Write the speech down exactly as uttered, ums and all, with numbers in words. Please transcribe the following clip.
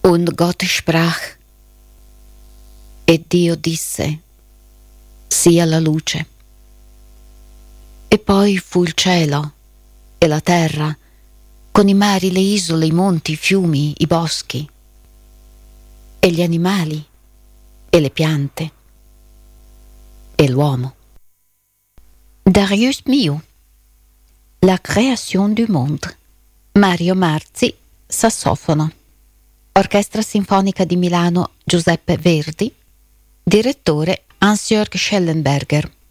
Und Gott sprach, e Dio disse, sia la luce. E poi fu il cielo e la terra, con i mari, le isole, i monti, i fiumi, i boschi, e gli animali, e le piante, e l'uomo. Darius Milhaud, La création du monde. Mario Marzi, sassofono. Orchestra Sinfonica di Milano Giuseppe Verdi. Direttore Hans-Jörg Schellenberger.